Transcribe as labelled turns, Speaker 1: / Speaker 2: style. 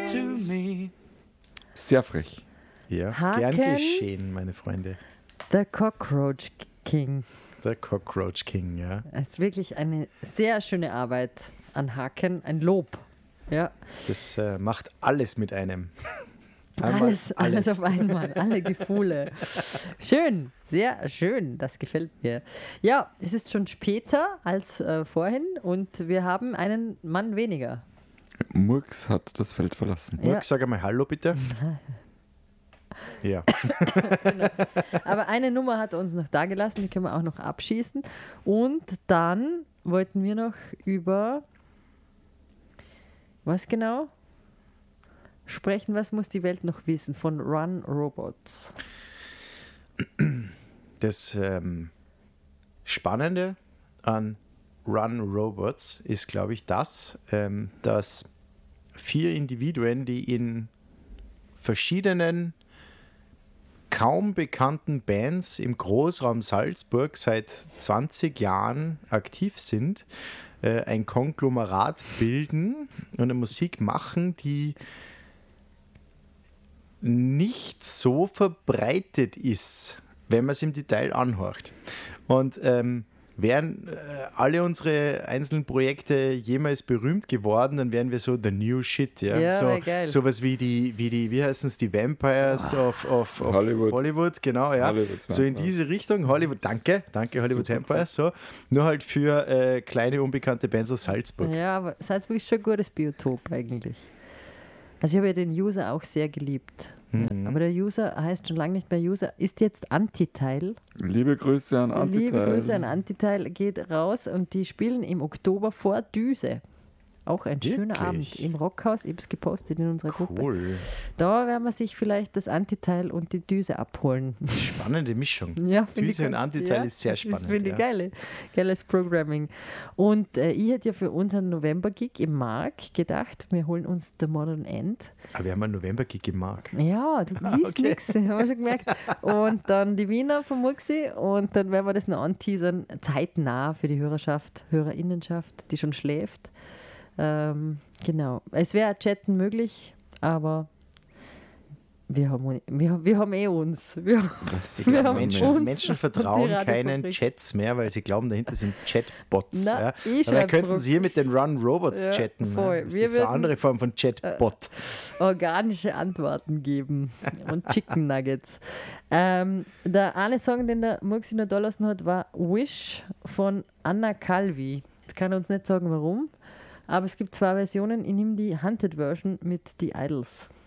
Speaker 1: to me.
Speaker 2: Sehr frech.
Speaker 3: Ja,
Speaker 4: Haken.
Speaker 3: gern geschehen, meine Freunde.
Speaker 4: The Cockroach King.
Speaker 3: Der Cockroach King, ja.
Speaker 4: Es ist wirklich eine sehr schöne Arbeit an Haken, ein Lob. Ja,
Speaker 3: Das macht alles mit einem.
Speaker 4: alles auf einmal, alle Gefühle. Schön, sehr schön, das gefällt mir. Ja, es ist schon später als vorhin und wir haben einen Mann weniger.
Speaker 2: Murks hat das Feld verlassen.
Speaker 4: Ja.
Speaker 3: Marc, sag einmal Hallo bitte. Ja.
Speaker 4: Aber eine Nummer hat er uns noch da gelassen, die können wir auch noch abschießen. Und dann wollten wir noch über, was genau? Sprechen, was muss die Welt noch wissen von Run Robots.
Speaker 3: Das Spannende an Run Robots ist, glaube ich, dass 4 Individuen, die in verschiedenen kaum bekannten Bands im Großraum Salzburg seit 20 Jahren aktiv sind, ein Konglomerat bilden und eine Musik machen, die nicht so verbreitet ist, wenn man es im Detail anhört. Und wären alle unsere einzelnen Projekte jemals berühmt geworden, dann wären wir so the new shit. Ja,
Speaker 4: Ja,
Speaker 3: so,
Speaker 4: geil.
Speaker 3: sowas wie wie heißen es, die Vampires of Hollywood, genau, ja.
Speaker 2: Hollywood's
Speaker 3: So in
Speaker 2: Vampires.
Speaker 3: diese Richtung, Hollywood, danke, Hollywood
Speaker 2: Super
Speaker 3: Vampires, so. Nur halt für kleine, unbekannte Bands aus Salzburg.
Speaker 4: Ja, aber Salzburg ist schon ein gutes Biotop eigentlich. Also ich habe ja den User auch sehr geliebt. Ja, aber der User heißt schon lange nicht mehr User, ist jetzt Antiteil.
Speaker 2: Liebe Grüße an Antiteil.
Speaker 4: Liebe Grüße an Antiteil, geht raus und die spielen im Oktober vor Düse. Auch ein schöner
Speaker 3: Wirklich?
Speaker 4: Abend im Rockhaus. Ich habe es gepostet in unserer Gruppe.
Speaker 3: Cool.
Speaker 4: Da werden wir sich vielleicht das Antiteil und die Düse abholen.
Speaker 3: Spannende Mischung.
Speaker 4: Ja, finde
Speaker 3: Düse
Speaker 4: ich
Speaker 3: und
Speaker 4: gut.
Speaker 3: Antiteil ist sehr spannend.
Speaker 4: Das finde ich
Speaker 3: ja.
Speaker 4: geiles Programming. Und ich hätte ja für unseren November-Gig im Mark gedacht, wir holen uns The Modern End.
Speaker 3: Aber wir haben einen November-Gig im Mark.
Speaker 4: Ja, du liest
Speaker 3: okay.
Speaker 4: nichts, haben wir schon gemerkt. Und dann die Wiener von Muxi und dann werden wir das noch anteasern, zeitnah für die Hörerschaft, Hörerinnenschaft, die schon schläft. Genau. Es wäre Chatten möglich, aber wir haben eh uns. Wir haben uns
Speaker 3: Menschen
Speaker 4: und
Speaker 3: vertrauen
Speaker 4: die
Speaker 3: keinen
Speaker 4: Radiofabrik.
Speaker 3: Chats mehr, weil sie glauben, dahinter sind Chatbots.
Speaker 4: Na,
Speaker 3: Ja.
Speaker 4: ich
Speaker 3: Dann
Speaker 4: schreib's
Speaker 3: könnten
Speaker 4: zurück.
Speaker 3: sie hier mit den Run-Robots
Speaker 4: Ja,
Speaker 3: chatten.
Speaker 4: voll.
Speaker 3: Ja. Das
Speaker 4: Wir
Speaker 3: ist eine
Speaker 4: würden-
Speaker 3: andere Form von Chatbot.
Speaker 4: Organische Antworten geben und Chicken Nuggets. Der eine Song, den der Muxi noch da lassen hat, war Wish von Anna Calvi. Ich kann uns nicht sagen, warum, aber es gibt 2 Versionen. Ich nehme die Hunted Version mit The Idols.